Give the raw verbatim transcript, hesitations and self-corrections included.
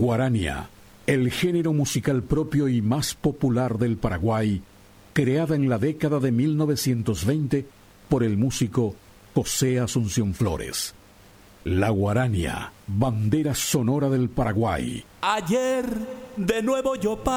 Guarania, el género musical propio y más popular del Paraguay, creada en la década de mil novecientos veinte por el músico José Asunción Flores. La guarania, bandera sonora del Paraguay. Ayer de nuevo yo